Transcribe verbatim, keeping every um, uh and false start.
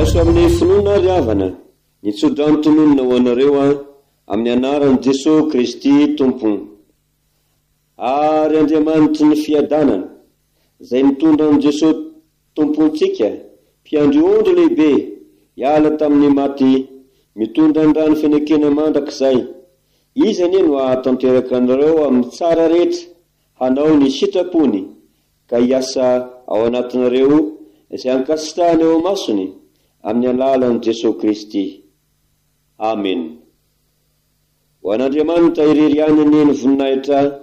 miaso amin'ny finoana ry havana nitsodrano tononona ho anareo a amin'ny anaran'i Jesosy Kristy tompo ary Andriamanitry ny fiadanana izay mitondra an' Jesosy tompontsika mpiandry ondry lehibe hiala tamin'ny maty mitondra ny rano fenekena mandrakizay izy anie no ahatanteraka anareo amin'ny tsara rehetra hanao ny sitrapony ka hiasa ao anatinareo izay ankasitrahany eo masony amin'ny alalan'i Jesosy Kristy. Amen. Ho an'Andriamanitra irery ihany ny voninahitra